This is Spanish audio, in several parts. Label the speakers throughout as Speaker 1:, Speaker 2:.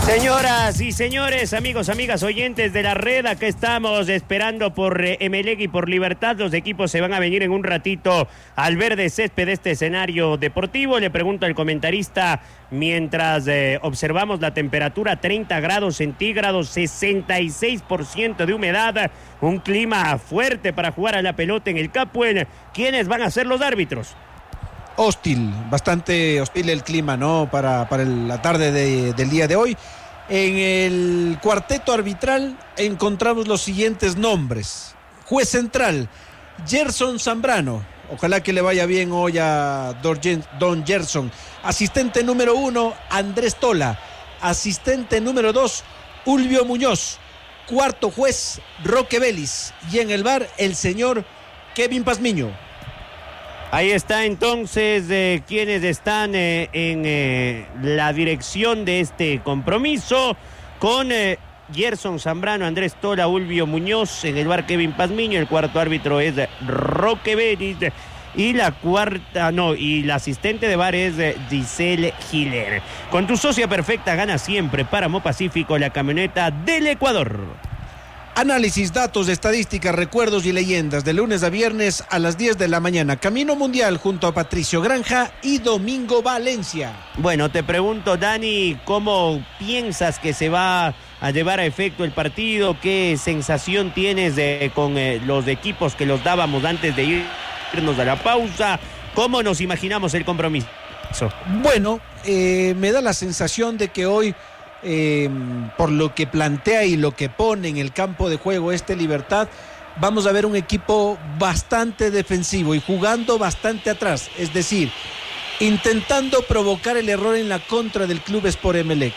Speaker 1: Señoras y señores, amigos, amigas, oyentes de la red, acá estamos esperando por Emelec y por Libertad. Los equipos se van a venir en un ratito al verde césped de este escenario deportivo. Le pregunto al comentarista, mientras observamos la temperatura, 30 grados centígrados, 66% de humedad, un clima fuerte para jugar a la pelota en el Capuel. ¿Quiénes van a ser los árbitros?
Speaker 2: Hostil, bastante hostil el clima, ¿no? Para la tarde del día de hoy. En el cuarteto arbitral encontramos los siguientes nombres. Juez central, Gerson Zambrano. Ojalá que le vaya bien hoy a Don Gerson. Asistente número 1, Andrés Tola. Asistente número 2, Ulvio Muñoz. Cuarto juez, Roque Vélez. Y en el VAR, el señor Kevin Pazmiño.
Speaker 1: Ahí está entonces quienes están en la dirección de este compromiso, con Gerson Zambrano, Andrés Tola, Ulvio Muñoz, en el VAR Kevin Pazmiño. El cuarto árbitro es Roque Vélez y la asistente de VAR es Giselle Giler. Con tu socia perfecta gana siempre Páramo Pacífico, la camioneta del Ecuador.
Speaker 2: Análisis, datos, estadísticas, recuerdos y leyendas de lunes a viernes a las 10 de la mañana. Camino Mundial junto a Patricio Granja y Domingo Valencia.
Speaker 1: Bueno, te pregunto, Dani, ¿cómo piensas que se va a llevar a efecto el partido? ¿Qué sensación tienes con los equipos que los dábamos antes de irnos a la pausa? ¿Cómo nos imaginamos el compromiso?
Speaker 2: Bueno, me da la sensación de que hoy, por lo que plantea y lo que pone en el campo de juego Libertad, vamos a ver un equipo bastante defensivo y jugando bastante atrás, es decir, intentando provocar el error en la contra del Club Sport Emelec,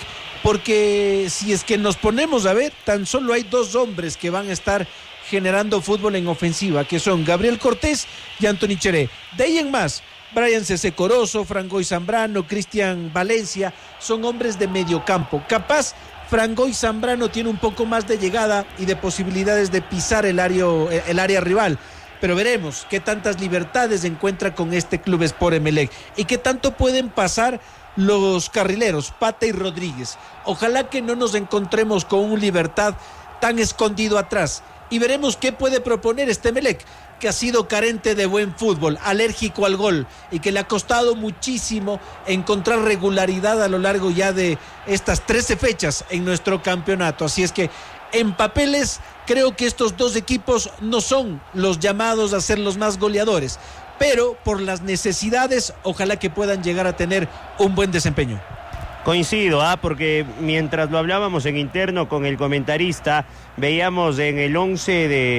Speaker 2: porque si es que nos ponemos a ver, tan solo hay dos hombres que van a estar generando fútbol en ofensiva, que son Gabriel Cortés y Anthony Cheré. De ahí en más, Brian Cese Corozo, Frangoy Zambrano, Cristian Valencia, son hombres de medio campo. Capaz, Frangoy Zambrano tiene un poco más de llegada y de posibilidades de pisar el área rival. Pero veremos qué tantas libertades encuentra con este Club Sport Emelec y qué tanto pueden pasar los carrileros, Pata y Rodríguez. Ojalá que no nos encontremos con un Libertad tan escondido atrás. Y veremos qué puede proponer Emelec, que ha sido carente de buen fútbol, alérgico al gol, y que le ha costado muchísimo encontrar regularidad a lo largo ya de estas 13 fechas en nuestro campeonato. Así es que en papeles creo que estos dos equipos no son los llamados a ser los más goleadores, pero por las necesidades ojalá que puedan llegar a tener un buen desempeño.
Speaker 1: Coincido, porque mientras lo hablábamos en interno con el comentarista, veíamos en el 11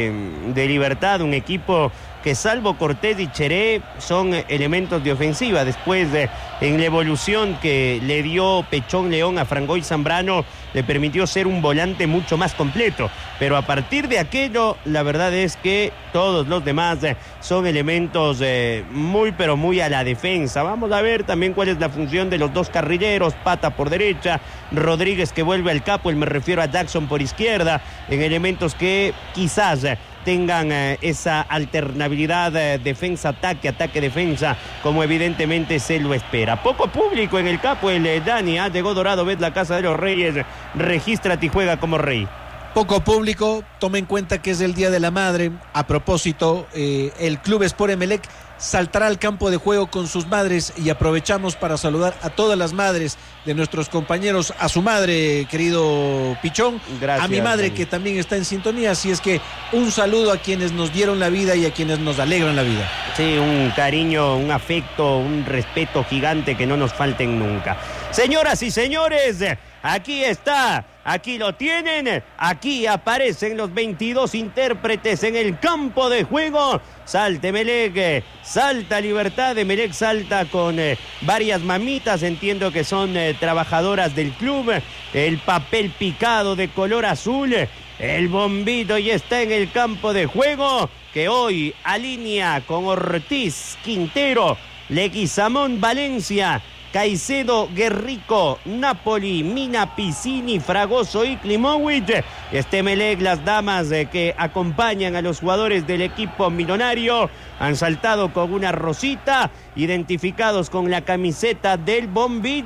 Speaker 1: de Libertad un equipo que, salvo Cortés y Cheré, son elementos de ofensiva. Después en la evolución que le dio Pechón León a Frangoy Zambrano, le permitió ser un volante mucho más completo. Pero a partir de aquello, la verdad es que todos los demás son elementos muy, pero muy a la defensa. Vamos a ver también cuál es la función de los dos carrileros, Pata por derecha, Rodríguez que vuelve al Capuel, me refiero a Jackson por izquierda, en elementos que quizás tengan esa alternabilidad defensa-ataque, ataque-defensa, como evidentemente se lo espera. Poco público en el Capuel, Dani, llegó Dorado, ves la Casa de los Reyes, regístrate y juega como rey.
Speaker 2: Poco público, toma en cuenta que es el Día de la Madre. A propósito, el Club Sport Emelec saltará al campo de juego con sus madres y aprovechamos para saludar a todas las madres de nuestros compañeros, a su madre, querido Pichón, gracias, a mi madre, Dani, que también está en sintonía. Así es que un saludo a quienes nos dieron la vida y a quienes nos alegran la vida.
Speaker 1: Sí, un cariño, un afecto, un respeto gigante que no nos falten nunca. Señoras y señores, aquí está, aquí lo tienen, aquí aparecen los 22 intérpretes en el campo de juego. Salta Emelec, salta Libertad, Emelec salta con varias mamitas, entiendo que son trabajadoras del club, el papel picado de color azul, el bombito ya está en el campo de juego, que hoy alinea con Ortiz, Quintero, Leguizamón, Valencia, Caicedo, Guerrico, Napoli, Mina, Piscini, Fragoso y Klimovic. Emelec, las damas que acompañan a los jugadores del equipo millonario, han saltado con una rosita, identificados con la camiseta del bombito.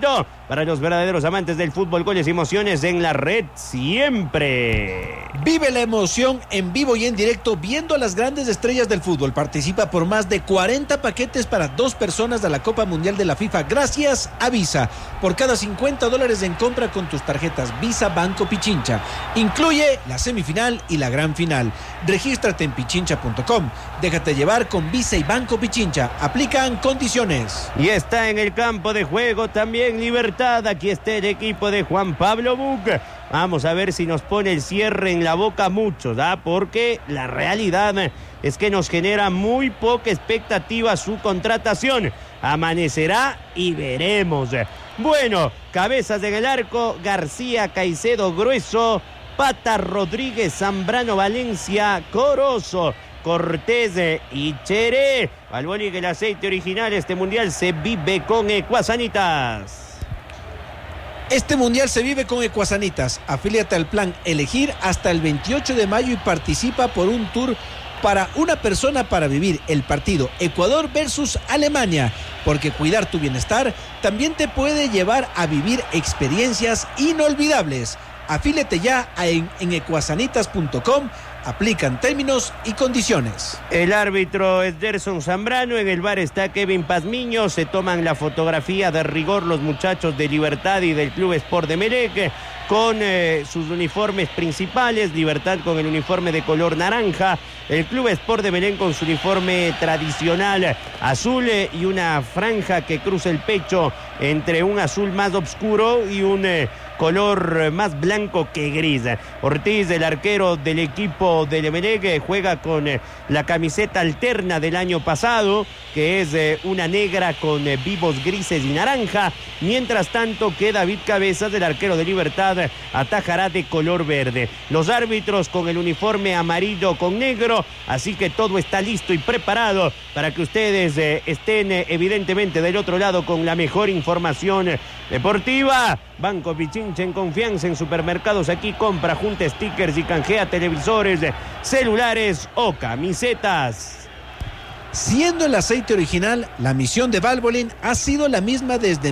Speaker 1: para los verdaderos amantes del fútbol. Goles y emociones en la red siempre.
Speaker 2: Vive la emoción en vivo y en directo viendo a las grandes estrellas del fútbol. Participa por más de 40 paquetes para 2 personas de la Copa Mundial de la FIFA gracias a Visa. Por cada $50 en compra con tus tarjetas Visa Banco Pichincha. Incluye la semifinal y la gran final. Regístrate en pichincha.com. Déjate llevar con Visa y Banco Pichincha. Aplican condiciones.
Speaker 1: Y está en el campo de juego también Libertad. Aquí está el equipo de Juan Pablo Buc. Vamos a ver si nos pone el cierre en la boca a muchos, porque la realidad es que nos genera muy poca expectativa su contratación. Amanecerá y veremos. Bueno, cabezas en el arco: García, Caicedo, Grueso, Pata, Rodríguez, Zambrano, Valencia, Corozo, Cortés y Cheré. Balboni, que el aceite original, este mundial se vive con Ecuasanitas.
Speaker 2: Este mundial se vive con Ecuasanitas. Afíliate al plan Elegir hasta el 28 de mayo y participa por un tour para una persona para vivir el partido Ecuador versus Alemania. Porque cuidar tu bienestar también te puede llevar a vivir experiencias inolvidables. Afíliate ya en ecuasanitas.com. Aplican términos y condiciones.
Speaker 1: El árbitro es Derson Zambrano. En el bar está Kevin Pazmiño. Se toman la fotografía de rigor los muchachos de Libertad y del Club Sport de Emelec con sus uniformes principales. Libertad con el uniforme de color naranja, el Club Sport de Belén con su uniforme tradicional azul y una franja que cruza el pecho entre un azul más oscuro y un color más blanco que gris. Ortiz, el arquero del equipo del Emelec, juega con la camiseta alterna del año pasado, que es una negra con vivos grises y naranja. Mientras tanto, que David Cabezas, del arquero de Libertad, atajará de color verde. Los árbitros con el uniforme amarillo con negro, así que todo está listo y preparado para que ustedes estén evidentemente del otro lado con la mejor información deportiva. Banco Pichincha, en confianza en supermercados. Aquí compra, junta stickers y canjea televisores, celulares o camisetas.
Speaker 2: Siendo el aceite original, la misión de Valvoline ha sido la misma desde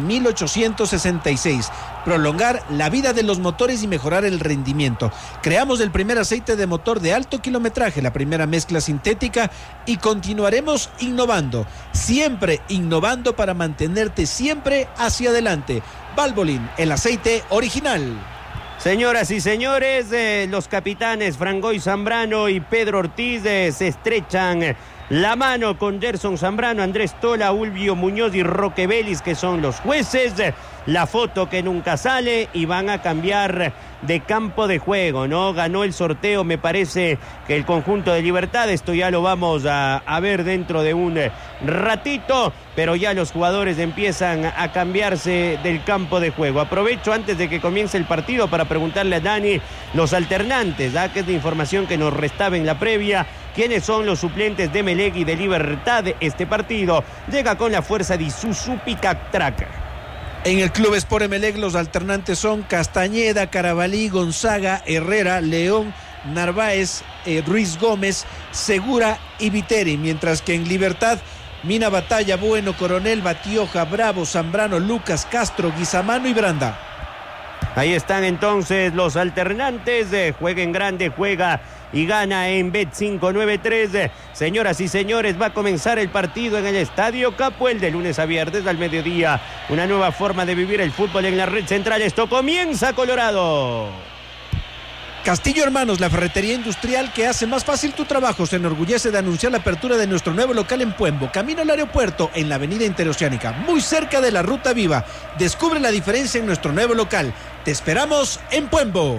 Speaker 2: 1866. Prolongar la vida de los motores y mejorar el rendimiento. Creamos el primer aceite de motor de alto kilometraje, la primera mezcla sintética, y continuaremos innovando. Siempre innovando para mantenerte siempre hacia adelante. Valvoline, el aceite original.
Speaker 1: Señoras y señores, los capitanes Frangoy Zambrano y Pedro Ortiz se estrechan la mano con Gerson Zambrano, Andrés Tola, Ulvio Muñoz y Roque Vélez, que son los jueces. La foto que nunca sale, y van a cambiar de campo de juego, ¿no? Ganó el sorteo, me parece, que el conjunto de Libertad. Esto ya lo vamos a ver dentro de un ratito, pero ya los jugadores empiezan a cambiarse del campo de juego. Aprovecho antes de que comience el partido para preguntarle a Dani los alternantes, que es la información que nos restaba en la previa. ¿Quiénes son los suplentes de Emelec y de Libertad? Este partido llega con la fuerza de Isuzu Picatraca.
Speaker 2: En el Club Sport Emelec los alternantes son Castañeda, Carabalí, Gonzaga, Herrera, León, Narváez, Ruiz Gómez, Segura y Viteri. Mientras que en Libertad, Mina, Batalla, Bueno, Coronel, Batioja, Bravo, Zambrano, Lucas, Castro, Guizamano y Branda.
Speaker 1: Ahí están entonces los alternantes. Juega en grande, juega y gana en Bet593. Señoras y señores, va a comenzar el partido en el Estadio Capuel de lunes a viernes al mediodía. Una nueva forma de vivir el fútbol en la red central. Esto comienza, Colorado.
Speaker 2: Castillo Hermanos, la ferretería industrial que hace más fácil tu trabajo, se enorgullece de anunciar la apertura de nuestro nuevo local en Puembo, camino al aeropuerto, en la avenida Interoceánica, muy cerca de la Ruta Viva. Descubre la diferencia en nuestro nuevo local. Te esperamos en Puembo.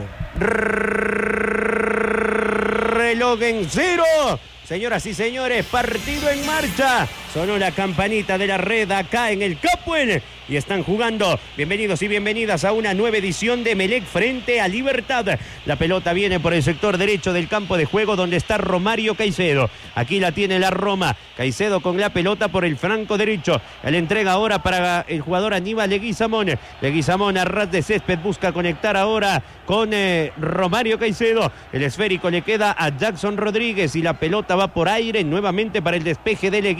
Speaker 1: Reloj en cero. Señoras y señores, partido en marcha. Sonó la campanita de la red acá en el Capuel y están jugando. Bienvenidos y bienvenidas a una nueva edición de Emelec frente a Libertad. La pelota viene por el sector derecho del campo de juego donde está Romario Caicedo. Aquí la tiene la Roma. Caicedo con la pelota por el flanco derecho. La entrega ahora para el jugador Aníbal Leguizamón. Leguizamón a ras de césped busca conectar ahora con Romario Caicedo. El esférico le queda a Jackson Rodríguez y la pelota va por aire nuevamente para el despeje de Leguizamón.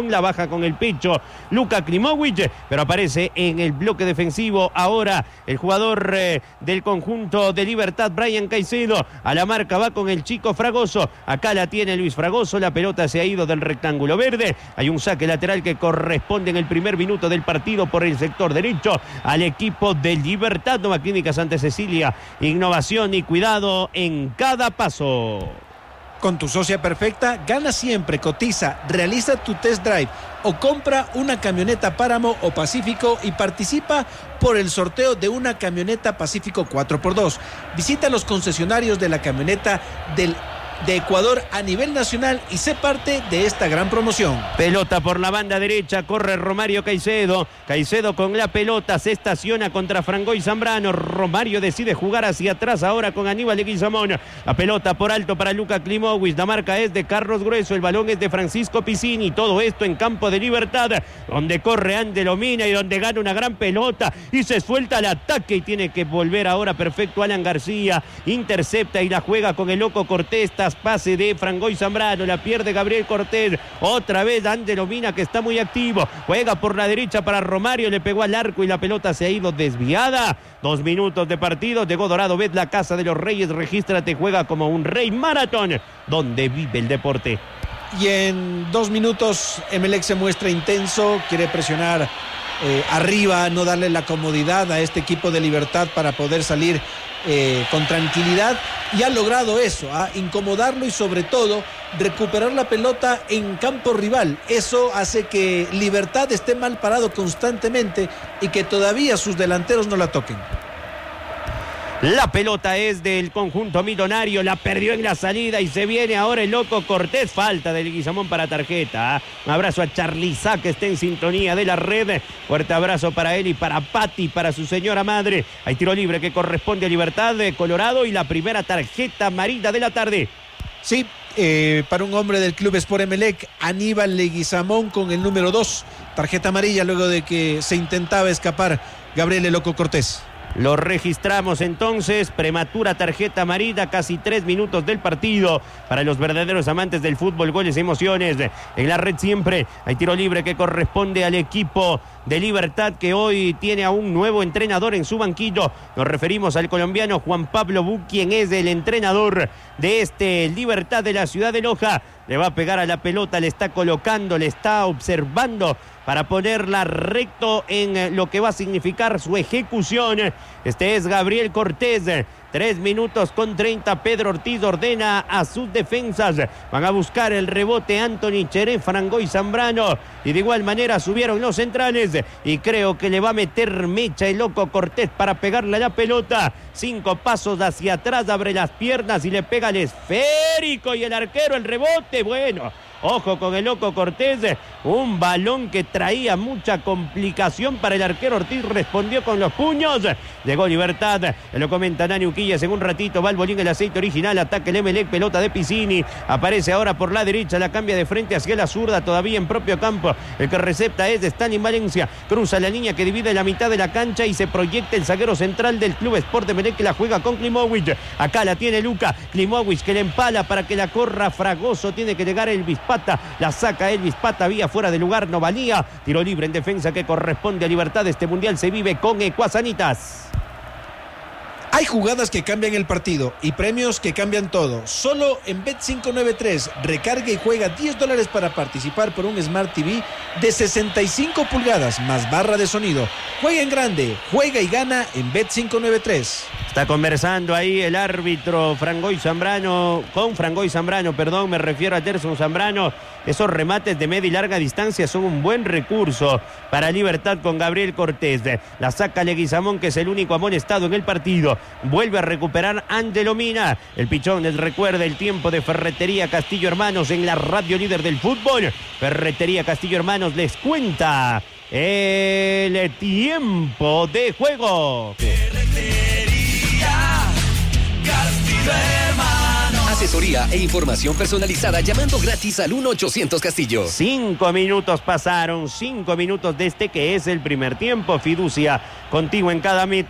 Speaker 1: balón, la baja con el pecho Luka Klimović, pero aparece en el bloque defensivo ahora el jugador del conjunto de Libertad, Brian Caicedo. A la marca va con el chico Fragoso. Acá la tiene Luis Fragoso, la pelota se ha ido del rectángulo verde. Hay un saque lateral que corresponde en el primer minuto del partido por el sector derecho al equipo de Libertad. Nueva Clínica Santa Cecilia, innovación y cuidado en cada paso.
Speaker 2: Con tu socia perfecta, gana siempre, cotiza, realiza tu test drive o compra una camioneta Páramo o Pacífico y participa por el sorteo de una camioneta Pacífico 4x2. Visita los concesionarios de la camioneta de Ecuador a nivel nacional y sé parte de esta gran promoción.
Speaker 1: Pelota por la banda derecha, corre Romario Caicedo. Caicedo con la pelota se estaciona contra Frangoy Zambrano. Romario decide jugar hacia atrás ahora con Aníbal Leguizamón. La pelota por alto para Luka Klimović. La marca es de Carlos Grueso, el balón es de Francisco Piccini. Todo esto en campo de Libertad, donde corre Ángelo Mina y donde gana una gran pelota y se suelta al ataque y tiene que volver ahora perfecto Alan García. Intercepta y la juega con el loco Cortés. Pase de Frangoy Zambrano, la pierde Gabriel Cortés, otra vez Ángelo Mina que está muy activo, juega por la derecha para Romario, le pegó al arco y la pelota se ha ido desviada. 2 minutos de partido, llegó Dorado Bet, la casa de los Reyes, regístrate, juega como un rey, maratón, donde vive el deporte.
Speaker 2: Y en 2 minutos Emelec se muestra intenso, quiere presionar arriba, no darle la comodidad a este equipo de Libertad para poder salir con tranquilidad, y ha logrado eso, incomodarlo y sobre todo recuperar la pelota en campo rival. Eso hace que Libertad esté mal parado constantemente y que todavía sus delanteros no la toquen.
Speaker 1: La pelota es del conjunto millonario, la perdió en la salida y se viene ahora el loco Cortés. Falta de Leguizamón para tarjeta. Un abrazo a Charliza que está en sintonía de la red. Fuerte abrazo para él y para Pati, para su señora madre. Hay tiro libre que corresponde a Libertad de Colorado y la primera tarjeta amarilla de la tarde.
Speaker 2: Sí, para un hombre del Club Sport Emelec, Aníbal Leguizamón con el número 2. Tarjeta amarilla luego de que se intentaba escapar Gabriel el Loco Cortés.
Speaker 1: Lo registramos entonces, prematura tarjeta amarilla, casi 3 minutos del partido. Para los verdaderos amantes del fútbol, goles, emociones, en la red siempre. Hay tiro libre que corresponde al equipo de Libertad, que hoy tiene a un nuevo entrenador en su banquillo. Nos referimos al colombiano Juan Pablo Bu, quien es el entrenador de este Libertad de la ciudad de Loja. Le va a pegar a la pelota, le está colocando, le está observando para ponerla recto en lo que va a significar su ejecución. Este es Gabriel Cortés. 3 minutos con 30. Pedro Ortiz ordena a sus defensas. Van a buscar el rebote Anthony Cheré, Frangoy Zambrano. Y de igual manera subieron los centrales. Y creo que le va a meter mecha el loco Cortés para pegarle a la pelota. 5 pasos hacia atrás, abre las piernas y le pega el esférico. Y el arquero, el rebote. Bueno, ojo con el loco Cortés. Un balón que traía mucha complicación para el arquero Ortiz. Respondió con los puños. Llegó Libertad. Lo comenta Nani Uquillas. En un ratito va el bolín, el aceite original. Ataque el Emelec. Pelota de Piccini. Aparece ahora por la derecha. La cambia de frente hacia la zurda. Todavía en propio campo. El que recepta es de Stanley Valencia. Cruza la línea que divide la mitad de la cancha y se proyecta el zaguero central del Club Sport Emelec, que la juega con Klimović. Acá la tiene Luka Klimović, que le empala para que la corra Fragoso. Tiene que llegar Elvis Pata. La saca Elvis Pata. Vía fuera de lugar, no valía. Tiro libre en defensa que corresponde a Libertad. Este mundial se vive con Ecuasanitas.
Speaker 2: Hay jugadas que cambian el partido y premios que cambian todo. Solo en Bet593 recarga y juega $10 para participar por un Smart TV de 65 pulgadas más barra de sonido. Juega en grande, juega y gana en Bet593.
Speaker 1: Está conversando ahí el árbitro Frangoy Zambrano, me refiero a Gerson Zambrano. Esos remates de media y larga distancia son un buen recurso para Libertad con Gabriel Cortés. La saca Leguizamón, que es el único amonestado en el partido. Vuelve a recuperar Ángelo Mina. El pichón les recuerda el tiempo de Ferretería Castillo Hermanos en la radio líder del fútbol. Ferretería Castillo Hermanos les cuenta el tiempo de juego.
Speaker 3: Ferretería Castillo Hermanos. Asesoría e información personalizada llamando gratis al 1-800 Castillo.
Speaker 1: 5 minutos pasaron, 5 minutos de este que es el primer tiempo. Fiducia, contigo en cada meta.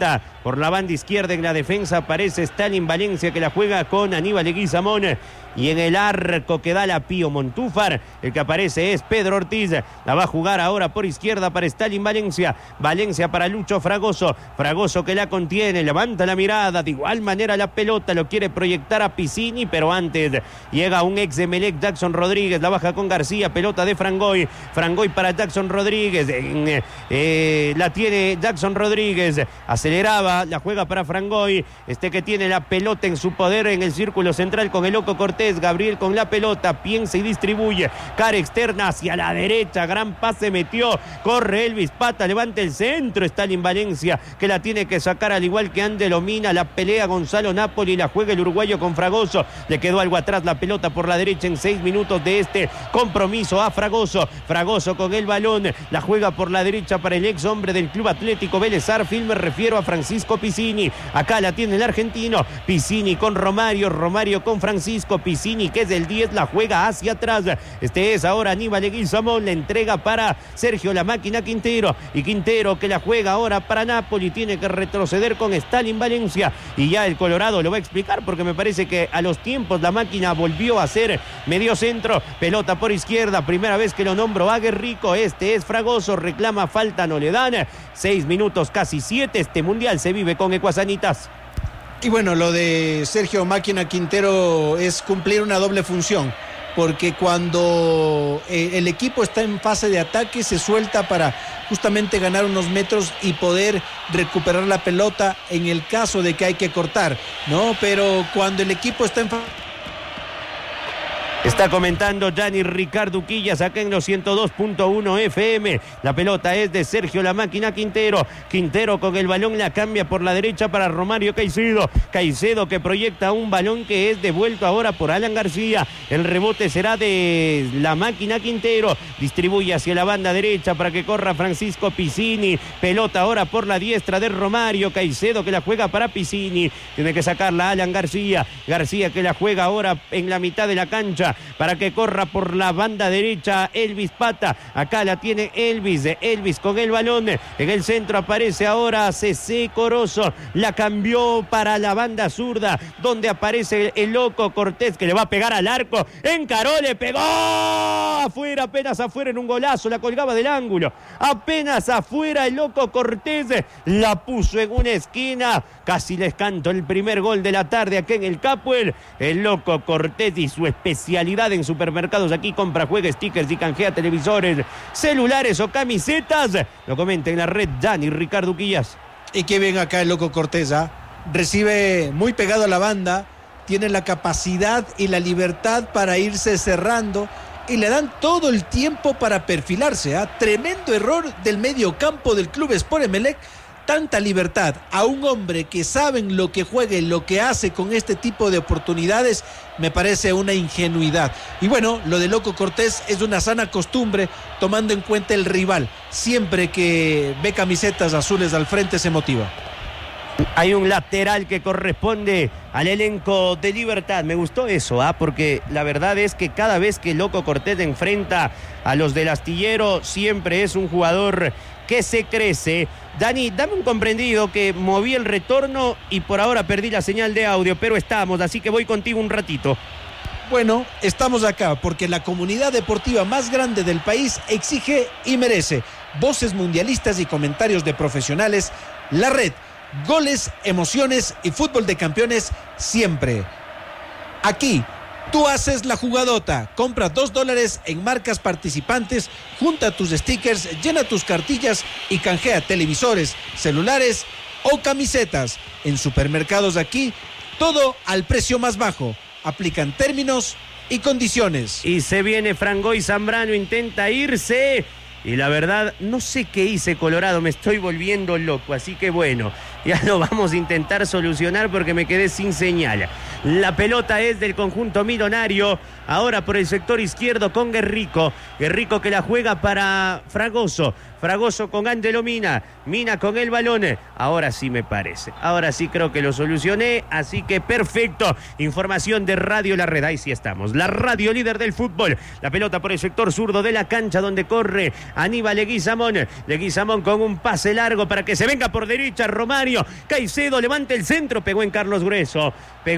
Speaker 1: Por la banda izquierda en la defensa aparece Stalin Valencia, que la juega con Aníbal Leguizamón. Y en el arco que da la Pío Montúfar, el que aparece es Pedro Ortiz. La va a jugar ahora por izquierda para Stalin Valencia. Valencia para Lucho Fragoso. Fragoso que la contiene, levanta la mirada. De igual manera la pelota lo quiere proyectar a Piscini, pero antes llega un ex de Emelec, Jackson Rodríguez. La baja con García, pelota de Frangoy. Frangoy para Jackson Rodríguez. La tiene Jackson Rodríguez. Aceleraba, la juega para Frangoy. Que tiene la pelota en su poder en el círculo central con el Loco Cortés. Gabriel con la pelota, piensa y distribuye, cara externa hacia la derecha, gran pase metió, corre Elvis Pata, levanta el centro, Stalin Valencia, que la tiene que sacar al igual que Andelomina, la pelea Gonzalo Napoli, la juega el uruguayo con Fragoso, le quedó algo atrás la pelota por la derecha en 6 minutos de este compromiso a Fragoso, Fragoso con el balón, la juega por la derecha para el ex hombre del Club Atlético Vélez Sarsfield, me refiero a Francisco Piscini, acá la tiene el argentino, Piscini con Romario, Romario con Francisco Piscini, que es del 10, la juega hacia atrás. Es ahora Aníbal Leguizamón, la entrega para Sergio La Máquina Quintero, y Quintero que la juega ahora para Napoli, tiene que retroceder con Stalin Valencia, y ya el Colorado lo va a explicar porque me parece que a los tiempos La Máquina volvió a ser medio centro, pelota por izquierda, primera vez que lo nombro a Guerrico, es Fragoso, reclama falta, no le dan, 6 minutos, casi 7, este mundial se vive con Ecuasanitas.
Speaker 2: Y bueno, lo de Sergio Máquina Quintero es cumplir una doble función, porque cuando el equipo está en fase de ataque se suelta para justamente ganar unos metros y poder recuperar la pelota en el caso de que hay que cortar, ¿no? Pero cuando el equipo está en
Speaker 1: Está comentando Gianni Ricardo Quillas acá en los 102.1 FM. La pelota es de Sergio La Máquina Quintero. Quintero con el balón la cambia por la derecha para Romario Caicedo. Caicedo que proyecta un balón que es devuelto ahora por Alan García. El rebote será de La Máquina Quintero. Distribuye hacia la banda derecha para que corra Francisco Piscini. Pelota ahora por la diestra de Romario Caicedo, que la juega para Piscini. Tiene que sacarla Alan García. García que la juega ahora en la mitad de la cancha para que corra por la banda derecha Elvis Pata. Acá la tiene Elvis con el balón. En el centro aparece ahora CC Corozo. La cambió para la banda zurda, donde aparece el Loco Cortés, que le va a pegar al arco. Encaró, le pegó. Afuera, apenas afuera en un golazo. La colgaba del ángulo. Apenas afuera el Loco Cortés. La puso en una esquina. Casi les canto el primer gol de la tarde aquí en el Capuel. El Loco Cortés y su especialidad en supermercados. Aquí compra, juega, stickers y canjea televisores, celulares o camisetas. Lo comenta en la red Gianni Ricardo Quillas.
Speaker 2: Y qué bien acá el Loco Cortés, ¿eh? Recibe muy pegado a la banda, tiene la capacidad y la libertad para irse cerrando y le dan todo el tiempo para perfilarse, ¿eh? Tremendo error del medio campo del Club Sport Emelec. Tanta libertad a un hombre que saben lo que juega y lo que hace con este tipo de oportunidades, me parece una ingenuidad. Y bueno, lo de Loco Cortés es una sana costumbre, tomando en cuenta el rival. Siempre que ve camisetas azules al frente se motiva.
Speaker 1: Hay un lateral que corresponde al elenco de Libertad. Me gustó eso, porque la verdad es que cada vez que Loco Cortés enfrenta a los del Astillero, siempre es un jugador que se crece. Dani, dame un comprendido que moví el retorno y por ahora perdí la señal de audio, pero estamos, así que voy contigo un ratito.
Speaker 2: Bueno, estamos acá porque la comunidad deportiva más grande del país exige y merece voces mundialistas y comentarios de profesionales. La red, goles, emociones y fútbol de campeones siempre. Aquí tú haces la jugadota, compra $2 en marcas participantes, junta tus stickers, llena tus cartillas y canjea televisores, celulares o camisetas. En supermercados aquí, todo al precio más bajo. Aplican términos y condiciones.
Speaker 1: Y se viene Frangoy Zambrano, intenta irse. Y la verdad, no sé qué hice, Colorado, me estoy volviendo loco. Así que bueno, ya lo vamos a intentar solucionar porque me quedé sin señal. La pelota es del conjunto millonario. Ahora por el sector izquierdo con Guerrico. Guerrico que la juega para Fragoso. Fragoso con Ángelo Mina. Mina con el balón. Ahora sí me parece. Ahora sí creo que lo solucioné. Así que perfecto. Información de Radio La Red. Ahí sí estamos. La radio líder del fútbol. La pelota por el sector zurdo de la cancha donde corre Aníbal Leguizamón. Leguizamón con un pase largo para que se venga por derecha Romario. Caicedo levanta el centro. Pegó en Carlos Grueso.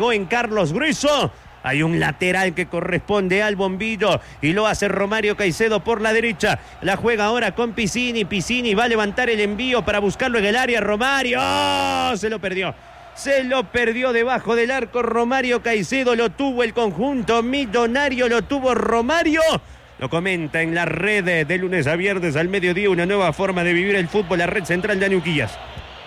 Speaker 1: Hay un lateral que corresponde al bombillo y lo hace Romario Caicedo por la derecha. La juega ahora con Piscini. Piscini va a levantar el envío para buscarlo en el área. Romario se lo perdió debajo del arco. Romario Caicedo lo tuvo el conjunto millonario, lo tuvo Romario. Lo comenta en la red de lunes a viernes al mediodía, una nueva forma de vivir el fútbol, la red central de Añuquillas.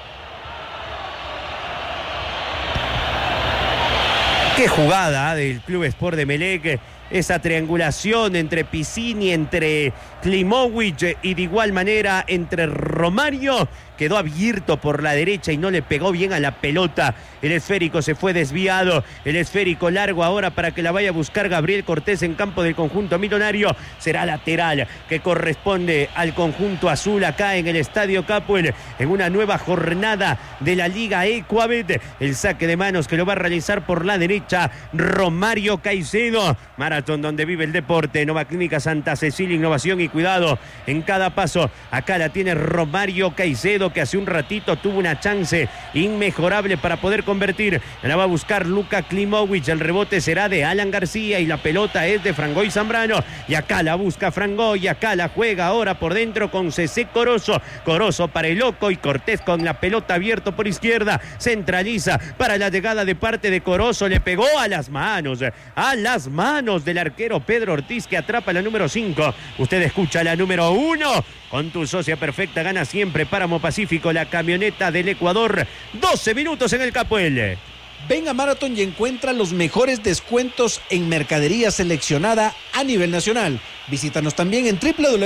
Speaker 1: Qué jugada del Club Sport de Emelec, esa triangulación entre Piscini, entre Klimovic y de igual manera entre Romario. Quedó abierto por la derecha y no le pegó bien a la pelota. El esférico se fue desviado. El esférico largo ahora para que la vaya a buscar Gabriel Cortés en campo del conjunto millonario. Será lateral que corresponde al conjunto azul acá en el Estadio Capuel en una nueva jornada de la Liga Ecuabet. El saque de manos que lo va a realizar por la derecha Romario Caicedo. Maratón donde vive el deporte. Nova Clínica Santa Cecilia, innovación y cuidado en cada paso. Acá la tiene Romario Caicedo, que hace un ratito tuvo una chance inmejorable para poder convertir. La va a buscar Luka Klimovic. El rebote será de Alan García y la pelota es de Frangoy Zambrano. Y acá la busca Frangoy. Acá la juega ahora por dentro con Cecé Corozo. Corozo para el loco y Cortés con la pelota abierto por izquierda. Centraliza para la llegada de parte de Corozo. Le pegó a las manos del arquero Pedro Ortiz, que atrapa la número 5. Usted escucha la número 1. Con tu socia perfecta gana siempre Páramo Pacífico, la camioneta del Ecuador. 12 minutos en el Capuel.
Speaker 2: Ven a Marathon y encuentra los mejores descuentos en mercadería seleccionada a nivel nacional. Visítanos también en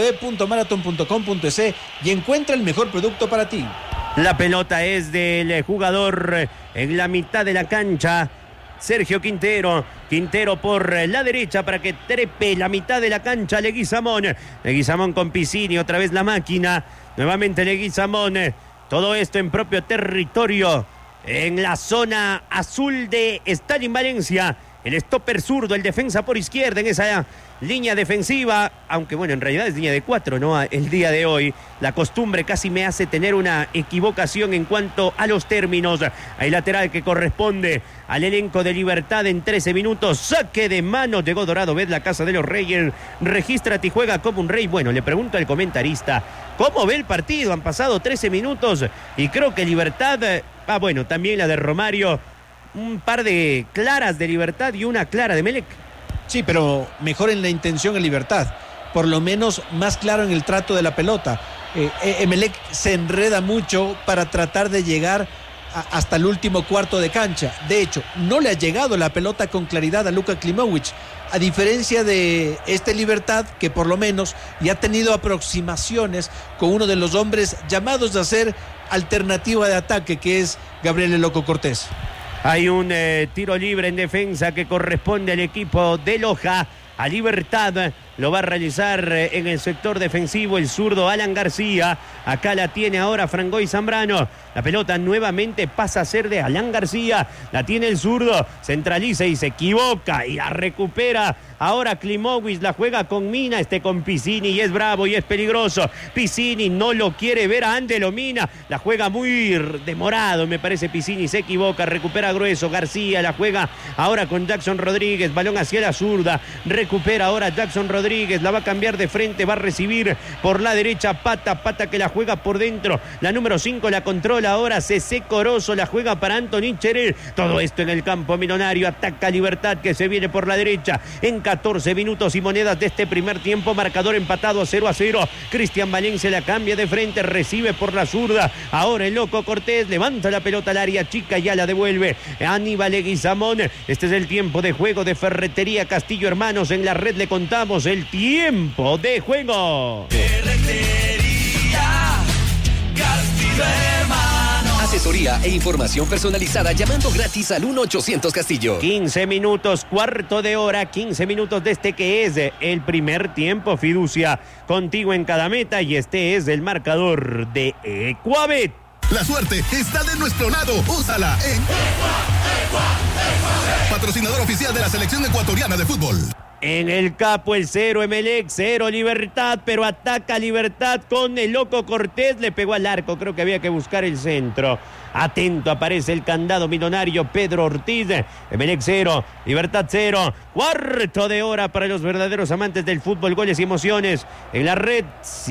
Speaker 2: www.marathon.com.es y encuentra el mejor producto para ti.
Speaker 1: La pelota es del jugador en la mitad de la cancha, Sergio Quintero por la derecha para que trepe la mitad de la cancha Leguizamón con Piscini, otra vez la máquina, nuevamente Leguizamón, todo esto en propio territorio, en la zona azul de Stalin Valencia. El stopper zurdo, el defensa por izquierda en esa línea defensiva, aunque bueno, en realidad es línea de 4, ¿no? El día de hoy, la costumbre casi me hace tener una equivocación en cuanto a los términos. Hay lateral que corresponde al elenco de Libertad en 13 minutos. Saque de mano, llegó Dorado Bet, la casa de los Reyes. Regístrate y juega como un rey. Bueno, le pregunto al comentarista, ¿cómo ve el partido? Han pasado 13 minutos y creo que Libertad, bueno, también la de Romario, un par de claras de Libertad y una clara de Emelec.
Speaker 2: Sí, pero mejor en la intención en Libertad. Por lo menos más claro en el trato de la pelota. Emelec se enreda mucho para tratar de llegar hasta el último cuarto de cancha. De hecho, no le ha llegado la pelota con claridad a Luka Klimovic. A diferencia de este Libertad, que por lo menos ya ha tenido aproximaciones con uno de los hombres llamados a ser alternativa de ataque, que es Gabriel El Loco Cortés.
Speaker 1: Hay un tiro libre en defensa que corresponde al equipo de Loja. A Libertad lo va a realizar en el sector defensivo el zurdo Alan García. Acá la tiene ahora Frangoy Zambrano. La pelota nuevamente pasa a ser de Alan García. La tiene el zurdo, centraliza y se equivoca y la recupera. Ahora Klimovic la juega con Mina, con Piscini, y es bravo y es peligroso. Piscini no lo quiere ver a Ángelo Mina. La juega muy demorado, me parece. Piscini se equivoca, recupera grueso. García la juega ahora con Jackson Rodríguez. Balón hacia la zurda. Recupera ahora Jackson Rodríguez. La va a cambiar de frente, va a recibir por la derecha Pata que la juega por dentro. La número 5 la controla ahora Cecé Corozo. La juega para Anthony Cherel. Todo esto en el campo millonario. Ataca Libertad que se viene por la derecha. En 14 minutos y monedas de este primer tiempo, marcador empatado 0-0. Cristian Valencia la cambia de frente, recibe por la zurda. Ahora el Loco Cortés levanta la pelota al área chica y ya la devuelve Aníbal Leguizamón. Este es el tiempo de juego de Ferretería Castillo Hermanos. En la red le contamos el tiempo de juego.
Speaker 3: Ferretería Castillo Hermanos. Asesoría e información personalizada llamando gratis al 1-800 Castillo.
Speaker 1: 15 minutos, cuarto de hora, 15 minutos de este que es el primer tiempo. Fiducia, contigo en cada meta, y este es el marcador de Ecuabet.
Speaker 4: La suerte está de nuestro lado. Úsala en patrocinador oficial de la selección ecuatoriana de fútbol.
Speaker 1: En el capo el 0 Emelec, 0 Libertad, pero ataca Libertad con el loco Cortés, le pegó al arco, creo que había que buscar el centro. Atento, aparece el candado millonario Pedro Ortiz. Emelec 0, Libertad 0. Cuarto de hora para los verdaderos amantes del fútbol, goles y emociones en la red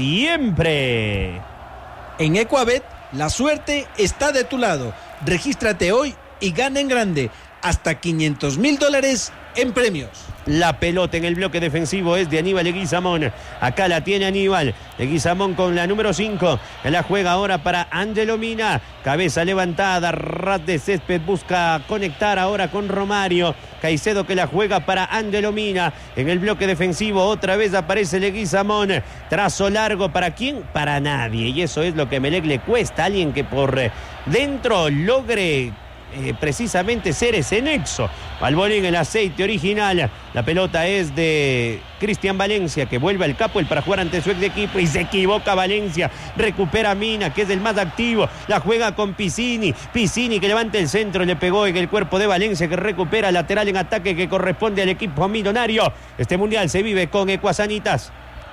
Speaker 1: siempre.
Speaker 2: En Ecuabet, la suerte está de tu lado. Regístrate hoy y gana en grande hasta $500,000 en premios.
Speaker 1: La pelota en el bloque defensivo es de Aníbal Leguizamón. Acá la tiene Aníbal. Leguizamón con la número 5. La juega ahora para Ángelo Mina. Cabeza levantada. Ras de césped busca conectar ahora con Romario. Caicedo que la juega para Ángelo Mina. En el bloque defensivo otra vez aparece Leguizamón. Trazo largo. ¿Para quién? Para nadie. Y eso es lo que a Emelec le cuesta. Alguien que por dentro logre precisamente ser ese nexo. Balbolín, el aceite original. La pelota es de Cristian Valencia, que vuelve al capo, el para jugar ante su ex equipo, y se equivoca Valencia. Recupera Mina, que es el más activo. La juega con Piscini. Piscini que levanta el centro, le pegó en el cuerpo de Valencia, que recupera lateral en ataque que corresponde al equipo millonario. Este mundial se vive con Ecuasanitas.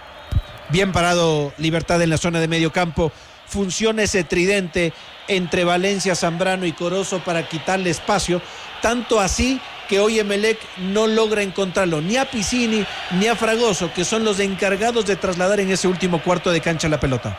Speaker 2: Bien parado Libertad en la zona de medio campo. Funciona ese tridente entre Valencia, Zambrano y Corozo para quitarle espacio, tanto así que hoy Emelec no logra encontrarlo ni a Piscini ni a Fragoso, que son los encargados de trasladar en ese último cuarto de cancha la pelota.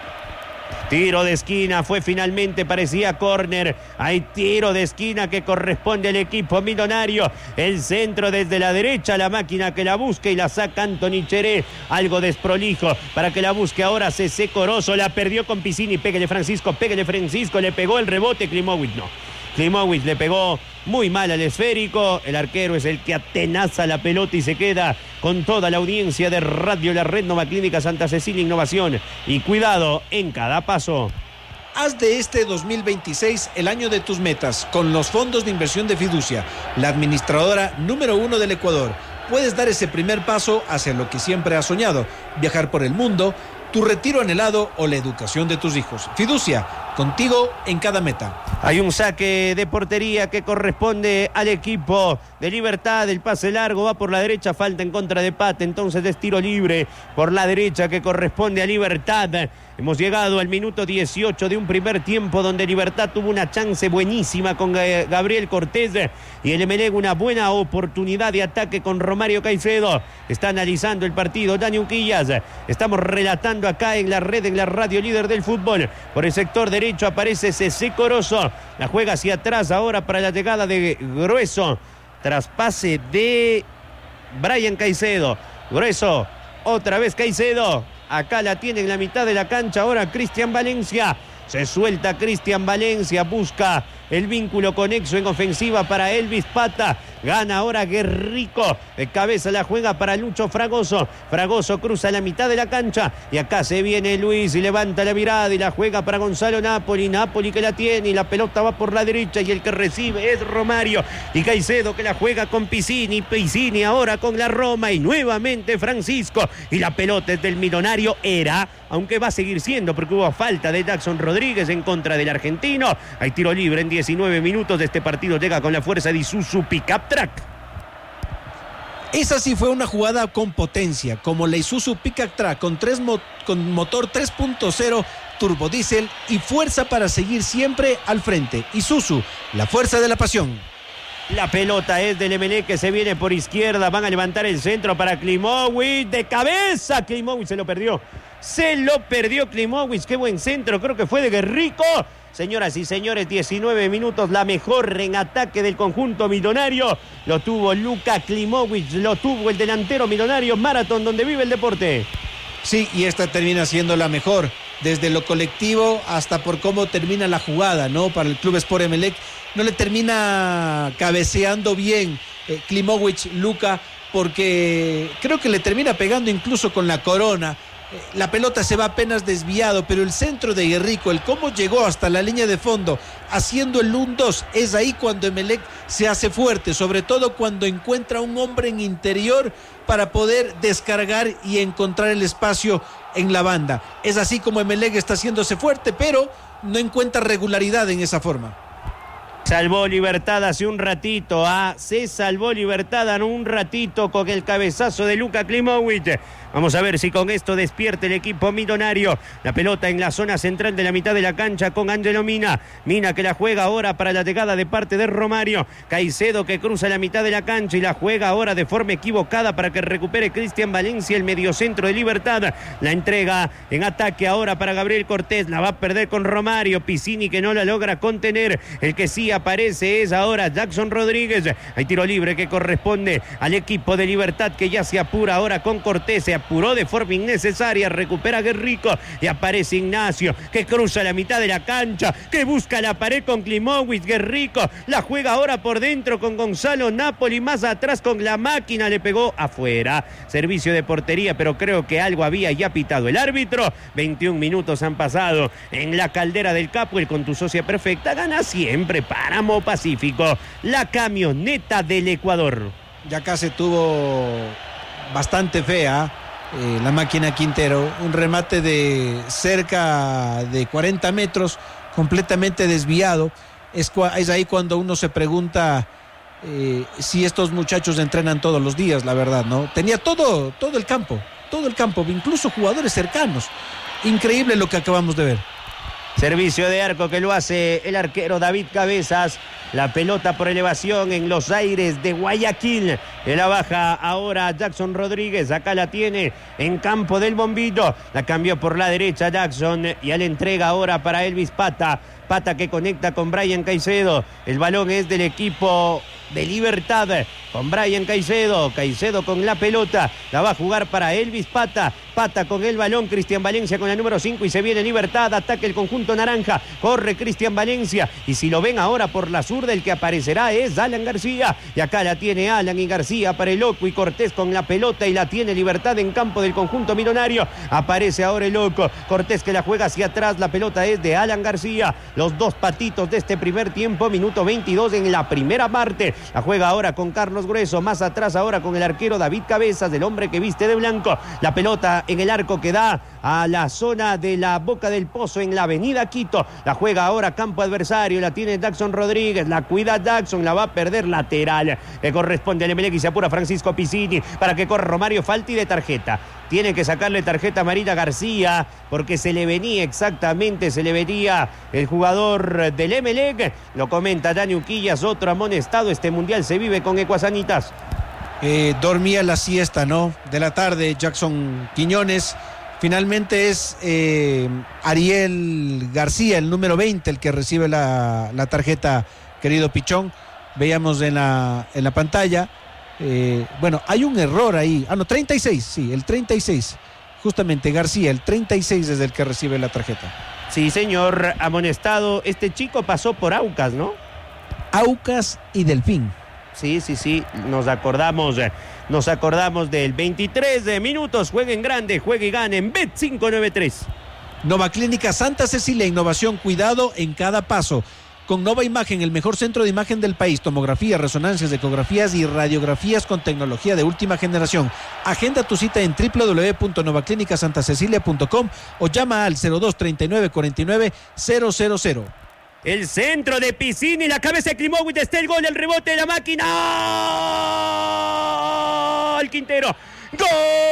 Speaker 1: Tiro de esquina, fue finalmente, parecía córner. Hay tiro de esquina que corresponde al equipo millonario. El centro desde la derecha, la máquina que la busca y la saca Anthony Cheré. Algo desprolijo para que la busque ahora Cecé Corozo. La perdió con Piscini, pégale Francisco, le pegó el rebote, Klimowicz no. Klimowicz le pegó muy mal al esférico. El arquero es el que atenaza la pelota y se queda con toda la audiencia de Radio La Red. Nova Clínica Santa Cecilia, innovación y cuidado en cada paso.
Speaker 2: Haz de este 2026 el año de tus metas con los fondos de inversión de Fiducia, la administradora número 1 del Ecuador. Puedes dar ese primer paso hacia lo que siempre has soñado: viajar por el mundo, tu retiro anhelado o la educación de tus hijos. Fiducia, contigo en cada meta.
Speaker 1: Hay un saque de portería que corresponde al equipo de Libertad. El pase largo va por la derecha, falta en contra de Pate, entonces es tiro libre por la derecha que corresponde a Libertad. Hemos llegado al minuto 18 de un primer tiempo donde Libertad tuvo una chance buenísima con Gabriel Cortés y el Emelec una buena oportunidad de ataque con Romario Caicedo. Está analizando el partido Dani Uquillas. Estamos relatando acá en la red, en la radio líder del fútbol. Por el sector derecho aparece Cecé Corozo. La juega hacia atrás ahora para la llegada de Grueso. Traspase de Brian Caicedo. Grueso, otra vez Caicedo. Acá la tiene en la mitad de la cancha ahora Cristian Valencia. Se suelta Cristian Valencia, busca el vínculo conexo en ofensiva para Elvis Pata. Gana ahora Guerrico. De cabeza la juega para Lucho Fragoso. Fragoso cruza la mitad de la cancha. Y acá se viene Luis y levanta la mirada y la juega para Gonzalo Napoli. Napoli que la tiene y la pelota va por la derecha y el que recibe es Romario. Y Caicedo que la juega con Piscini. Piscini ahora con la Roma y nuevamente Francisco. Y la pelota es del millonario. Aunque va a seguir siendo porque hubo falta de Jackson Rodríguez en contra del argentino. Hay tiro libre en 19 minutos de este partido. Llega con la fuerza de Isuzu Pickup Track.
Speaker 2: Esa sí fue una jugada con potencia, como la Isuzu Pickup Track con motor 3.0 turbodiesel y fuerza para seguir siempre al frente. Isuzu, la fuerza de la pasión.
Speaker 1: La pelota es del Emelec que se viene por izquierda. Van a levantar el centro para Klimowicz. De cabeza, Klimowicz se lo perdió. Se lo perdió Klimowicz. Qué buen centro, creo que fue de Guerrico. Señoras y señores, 19 minutos, la mejor en ataque del conjunto millonario. Lo tuvo Luka Klimowicz, lo tuvo el delantero millonario. Maratón donde vive el deporte.
Speaker 2: Sí, y esta termina siendo la mejor, desde lo colectivo hasta por cómo termina la jugada, ¿no? Para el Club Sport Emelec no le termina cabeceando bien Klimowicz, Luka, porque creo que le termina pegando incluso con la corona La pelota se va apenas desviado, pero el centro de Guerrico, el cómo llegó hasta la línea de fondo, haciendo el 1-2, es ahí cuando Emelec se hace fuerte, sobre todo cuando encuentra un hombre en interior para poder descargar y encontrar el espacio en la banda. Es así como Emelec está haciéndose fuerte, pero no encuentra regularidad en esa forma.
Speaker 1: Salvó Libertad hace un ratito, se salvó Libertad en un ratito con el cabezazo de Luka Klimović. Vamos a ver si con esto despierta el equipo millonario. La pelota en la zona central de la mitad de la cancha con Ángelo Mina. Mina que la juega ahora para la llegada de parte de Romario. Caicedo que cruza la mitad de la cancha y la juega ahora de forma equivocada para que recupere Cristian Valencia, el mediocentro de Libertad. La entrega en ataque ahora para Gabriel Cortés. La va a perder con Romario. Piscini que no la logra contener. El que sí aparece es ahora Jackson Rodríguez. Hay tiro libre que corresponde al equipo de Libertad, que ya se apura ahora con Cortés. Se apuró de forma innecesaria, recupera Guerrico y aparece Ignacio, que cruza la mitad de la cancha, que busca la pared con Klimović. Guerrico la juega ahora por dentro con Gonzalo Napoli, más atrás con la máquina, le pegó afuera. Servicio de portería, pero creo que algo había ya pitado el árbitro. 21 minutos han pasado en la Caldera del Capo. El con tu socia perfecta gana siempre. Páramo Pacífico, la camioneta del Ecuador.
Speaker 2: Ya acá se tuvo bastante fea la máquina Quintero, un remate de cerca de 40 metros, completamente desviado. Es ahí cuando uno se pregunta si estos muchachos entrenan todos los días, la verdad, ¿no? Tenía todo el campo, incluso jugadores cercanos. Increíble lo que acabamos de ver.
Speaker 1: Servicio de arco que lo hace el arquero David Cabezas. La pelota por elevación en los aires de Guayaquil. La baja ahora Jackson Rodríguez. Acá la tiene en campo del Bombito. La cambió por la derecha Jackson. Y la entrega ahora para Elvis Pata. Pata que conecta con Brian Caicedo. El balón es del equipo de Libertad con Brian Caicedo. Caicedo con la pelota. La va a jugar para Elvis Pata. Pata con el balón. Cristian Valencia con la número 5 y se viene Libertad. Ataque el conjunto naranja. Corre Cristian Valencia. Y si lo ven ahora por la zurda, el que aparecerá es Alan García. Y acá la tiene Alan y García para el Loco y Cortés con la pelota y la tiene Libertad en campo del conjunto millonario. Aparece ahora el Loco. Cortés que la juega hacia atrás. La pelota es de Alan García. Los dos patitos de este primer tiempo. Minuto 22 en la primera parte. La juega ahora con Carlos Grueso. Más atrás ahora con el arquero David Cabezas, el hombre que viste de blanco. La pelota en el arco que da a la zona de la Boca del Pozo en la avenida Quito. La juega ahora campo adversario. La tiene Jackson Rodríguez. La cuida Jackson. La va a perder lateral. Le corresponde al Emelec y se apura Francisco Piscini para que corra Romario. Falta y de tarjeta. Tiene que sacarle tarjeta amarilla a García porque se le venía el jugador del Emelec. Lo comenta Dani Uquillas, otro amonestado. Este mundial se vive con Ecuasanitas.
Speaker 2: Dormía la siesta, ¿no? De la tarde, Jackson Quiñones. Finalmente es Ariel García, el número 20, el que recibe la tarjeta, querido Pichón. Veíamos en la pantalla. Bueno, hay un error ahí. 36, sí, el 36. Justamente García, el 36 es el que recibe la tarjeta.
Speaker 1: Sí, señor, amonestado. Este chico pasó por Aucas, ¿no?
Speaker 2: Aucas y Delfín.
Speaker 1: Sí, nos acordamos del 23 de minutos. Jueguen grande, juegue y gane en Bet593.
Speaker 2: Nova Clínica Santa Cecilia, innovación, cuidado en cada paso. Con Nova Imagen, el mejor centro de imagen del país, tomografías, resonancias, ecografías y radiografías con tecnología de última generación. Agenda tu cita en www.novaclínicasantacecilia.com o llama al 02 39 49 000.
Speaker 1: El centro de Piscini, la cabeza de Klimović, está el gol, el rebote de la máquina. ¡Gol! Quintero. ¡Gol!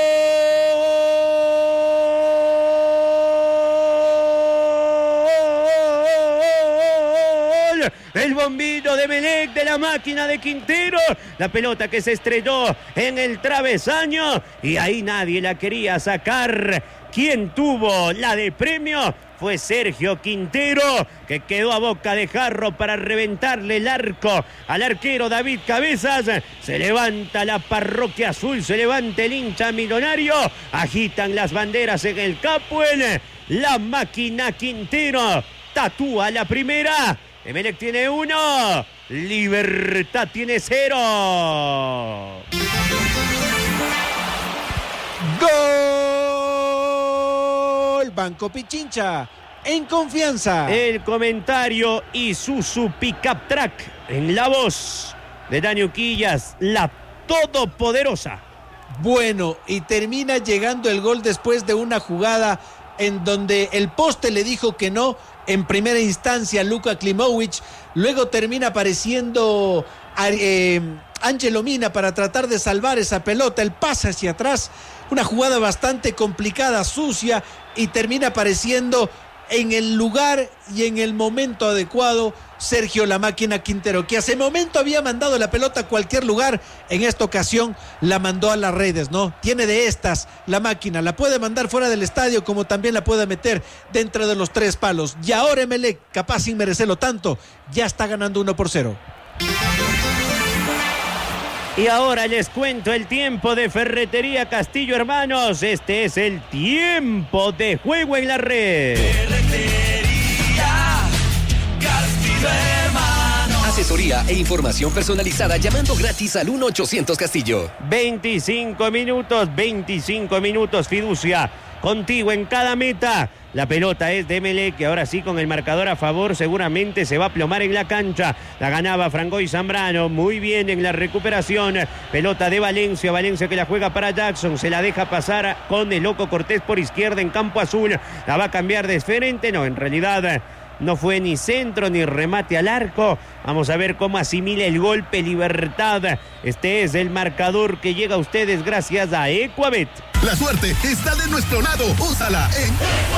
Speaker 1: El bombito de Emelec, de la máquina de Quintero. La pelota que se estrelló en el travesaño y ahí nadie la quería sacar. Quien tuvo la de premio fue Sergio Quintero, que quedó a boca de jarro para reventarle el arco al arquero David Cabezas. Se levanta la parroquia azul, se levanta el hincha millonario. Agitan las banderas en el Capuel. La máquina Quintero tatúa la primera. Emelec tiene 1, Libertad tiene 0.
Speaker 2: ¡Gol! gol. Banco Pichincha, en confianza.
Speaker 1: El comentario Isuzu Pickup Track en la voz de Dani Uquillas, la todopoderosa.
Speaker 2: Bueno, y termina llegando el gol después de una jugada en donde el poste le dijo que no en primera instancia Luka Klimovic, luego termina apareciendo Ángelo Mina para tratar de salvar esa pelota, el pase hacia atrás, una jugada bastante complicada, sucia, y termina apareciendo en el lugar y en el momento adecuado Sergio La Máquina Quintero, que hace momento había mandado la pelota a cualquier lugar, en esta ocasión la mandó a las redes, ¿no? Tiene de estas La Máquina, la puede mandar fuera del estadio como también la puede meter dentro de los 3 palos, y ahora Emelec, capaz sin merecerlo tanto, ya está ganando 1-0.
Speaker 1: Y ahora les cuento el tiempo de Ferretería Castillo, hermanos. Este es el tiempo de juego en la red.
Speaker 3: Ferretería Castillo, hermanos. Asesoría e información personalizada llamando gratis al 1-800 Castillo.
Speaker 1: 25 minutos, fiducia. Contigo en cada meta. La pelota es de Emelec, que ahora sí con el marcador a favor seguramente se va a plomar en la cancha. La ganaba Frangoy Zambrano, muy bien en la recuperación. Pelota de Valencia que la juega para Jackson, se la deja pasar con el Loco Cortés por izquierda en campo azul. La va a cambiar de frente, no, en realidad no fue ni centro ni remate al arco. Vamos a ver cómo asimila el golpe Libertad. Este es el marcador que llega a ustedes gracias a Ecuabet.
Speaker 4: La suerte está de nuestro lado. Úsala en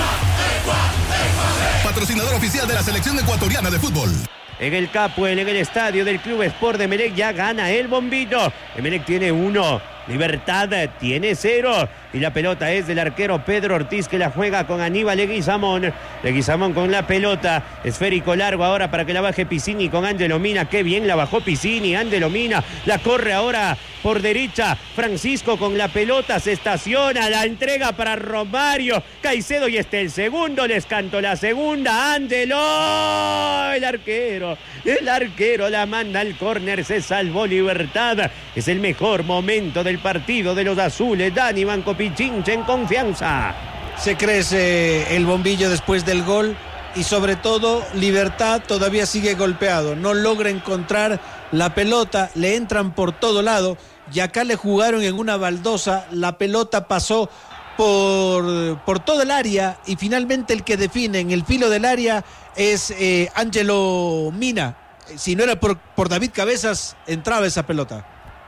Speaker 4: patrocinador oficial de la selección ecuatoriana de fútbol.
Speaker 1: En el Capuel, en el estadio del Club Sport de Emelec, ya gana el bombillo. Emelec tiene 1, Libertad tiene 0. Y la pelota es del arquero Pedro Ortiz, que la juega con Aníbal Leguizamón. Leguizamón con la pelota, esférico largo ahora para que la baje Piscini con Ángelo Mina. Qué bien la bajó Piscini, Ángelo Mina. La corre ahora por derecha. Francisco con la pelota, se estaciona, la entrega para Romario Caicedo y este el segundo. Les canto la segunda. Ángelo, el arquero la manda al córner. Se salvó Libertad. Es el mejor momento del partido de los azules. Dani Banco Pichincha en confianza.
Speaker 2: Se crece el bombillo después del gol y sobre todo Libertad todavía sigue golpeado, no logra encontrar la pelota, le entran por todo lado y acá le jugaron en una baldosa, la pelota pasó por todo el área y finalmente el que define en el filo del área es Ángelo Mina. Si no era por David Cabezas, entraba esa pelota.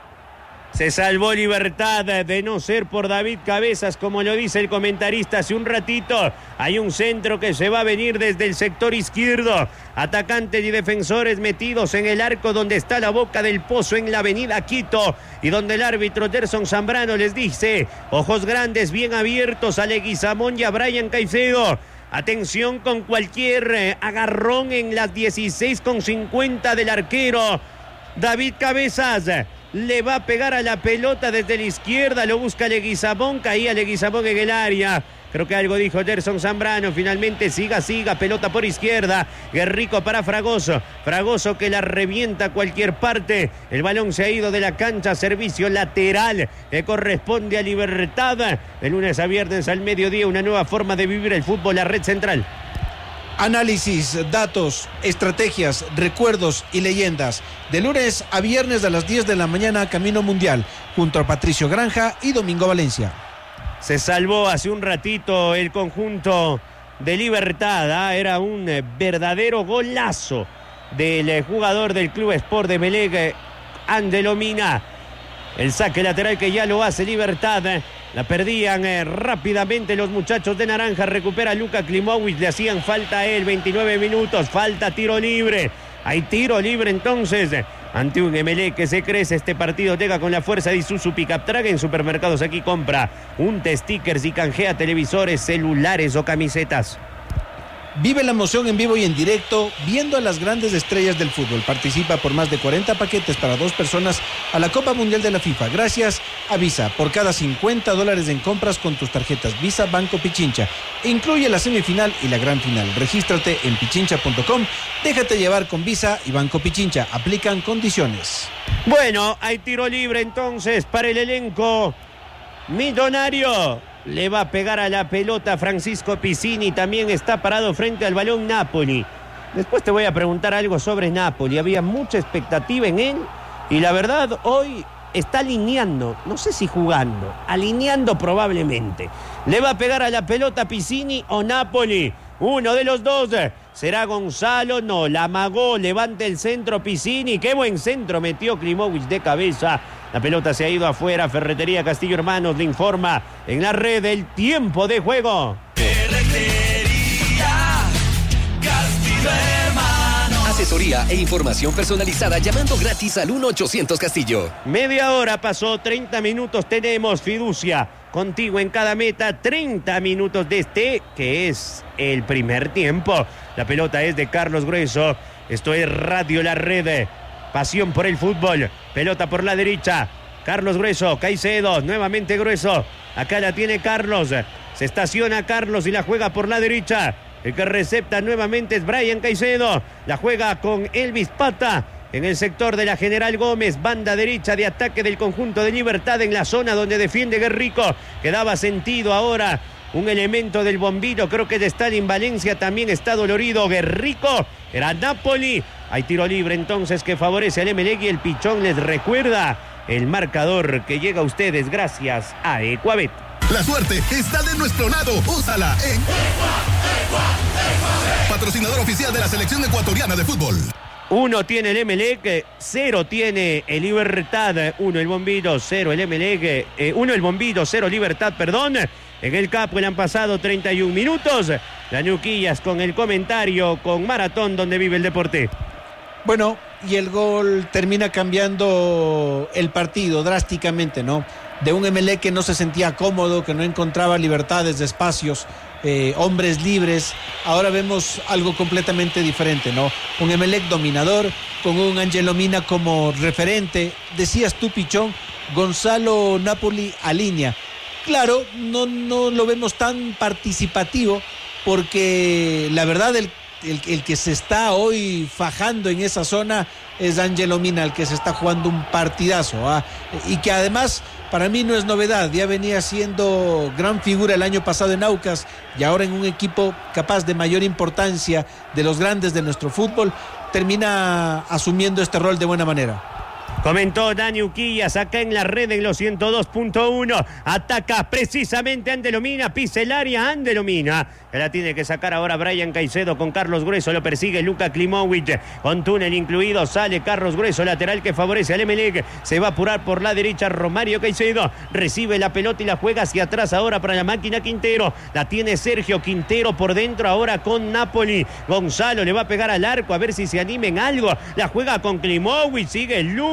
Speaker 1: Se salvó Libertad de no ser por David Cabezas, como lo dice el comentarista hace un ratito. Hay un centro que se va a venir desde el sector izquierdo. Atacantes y defensores metidos en el arco donde está la boca del pozo en la avenida Quito. Y donde el árbitro Derson Zambrano les dice, ojos grandes bien abiertos a Leguizamón y a Brian Caicedo. Atención con cualquier agarrón en las 16:50 del arquero. David Cabezas le va a pegar a la pelota desde la izquierda, lo busca Leguizamón, caía Leguizamón en el área. Creo que algo dijo Derson Zambrano, finalmente siga, pelota por izquierda, Guerrico para Fragoso que la revienta a cualquier parte, el balón se ha ido de la cancha, servicio lateral que corresponde a Libertad, de lunes a viernes al mediodía, una nueva forma de vivir el fútbol, la Red Central.
Speaker 2: Análisis, datos, estrategias, recuerdos y leyendas. De lunes a viernes a las 10 de la mañana, Camino Mundial, junto a Patricio Granja y Domingo Valencia.
Speaker 1: Se salvó hace un ratito el conjunto de Libertad. Era un verdadero golazo del jugador del Club Sport de Emelec, Ángelo Mina. El saque lateral que ya lo hace Libertad. La perdían rápidamente los muchachos de naranja. Recupera Luka Klimovic. Le hacían falta a él. 29 minutos. Falta tiro libre. Hay tiro libre entonces. Ante un Emelec que se crece. Este partido llega con la fuerza de Isuzu Pickup Track. En supermercados aquí compra un stickers y canjea televisores, celulares o camisetas.
Speaker 2: Vive la emoción en vivo y en directo viendo a las grandes estrellas del fútbol. Participa por más de 40 paquetes para 2 personas a la Copa Mundial de la FIFA. Gracias a Visa por cada $50 en compras con tus tarjetas Visa Banco Pichincha. Incluye la semifinal y la gran final. Regístrate en pichincha.com. Déjate llevar con Visa y Banco Pichincha. Aplican condiciones.
Speaker 1: Bueno, hay tiro libre entonces para el elenco millonario. le va a pegar a la pelota Francisco Piccini, también está parado frente al balón Napoli. Después te voy a preguntar algo sobre Napoli, había mucha expectativa en él y la verdad hoy está alineando, no sé si jugando, alineando probablemente. ¿Le va a pegar a la pelota Piccini o Napoli? Uno de los dos. ¿Será Gonzalo? No, la amagó, levanta el centro Piccini. Qué buen centro metió Klimovic de cabeza. La pelota se ha ido afuera. Ferretería Castillo Hermanos le informa en la red el tiempo de juego.
Speaker 3: Ferretería Castillo Hermanos. Asesoría e información personalizada llamando gratis al 1-800 Castillo.
Speaker 1: Media hora pasó, 30 minutos tenemos, Fiducia. Contigo en cada meta, 30 minutos de este, que es el primer tiempo. La pelota es de Carlos Grueso. Esto es Radio La Red. Pasión por el fútbol. Pelota por la derecha. Carlos Grueso, Caicedo, nuevamente Grueso. Acá la tiene Carlos. Se estaciona Carlos y la juega por la derecha. El que recepta nuevamente es Brian Caicedo. La juega con Elvis Pata. En el sector de la General Gómez, banda derecha de ataque del conjunto de Libertad en la zona donde defiende Guerrico, que daba sentido ahora un elemento del Bombino, creo que de Stalin Valencia también está dolorido Guerrico, era Napoli, hay tiro libre entonces que favorece al Emelec y el Pichón les recuerda el marcador que llega a ustedes gracias a Ecuabet.
Speaker 4: La suerte está de nuestro lado, úsala en patrocinador oficial de la selección ecuatoriana de fútbol.
Speaker 1: 1 tiene el Emelec, 0 tiene el Libertad, 1 el Bombino, 0 el Emelec, 1 el Bombino, 0 Libertad, perdón. En el Capo le han pasado 31 minutos. La Ñuquillas con el comentario con Maratón donde vive el deporte.
Speaker 2: Bueno, y el gol termina cambiando el partido drásticamente, ¿no? De un Emelec que no se sentía cómodo, que no encontraba libertades de espacios, hombres libres. Ahora vemos algo completamente diferente, ¿no? Un Emelec dominador, con un Angelo Mina como referente. Decías tú, Pichón, Gonzalo Napoli alinea. Claro, no lo vemos tan participativo, porque la verdad el que se está hoy fajando en esa zona es Angelo Mina, el que se está jugando un partidazo, y que además para mí no es novedad, ya venía siendo gran figura el año pasado en Aucas y ahora en un equipo capaz de mayor importancia de los grandes de nuestro fútbol, termina asumiendo este rol de buena manera.
Speaker 1: Comentó Dani Uquillas acá en la red en los 102.1. Ataca precisamente Andelomina, pisa el área Andelomina. Que la tiene que sacar ahora Brian Caicedo con Carlos Grueso. Lo persigue Luka Klimovic con túnel incluido. Sale Carlos Grueso, lateral que favorece al Emelec. Se va a apurar por la derecha Romario Caicedo. Recibe la pelota y la juega hacia atrás ahora para la máquina Quintero. La tiene Sergio Quintero por dentro ahora con Napoli. Gonzalo le va a pegar al arco a ver si se anima en algo. La juega con Klimovic. Sigue Luka.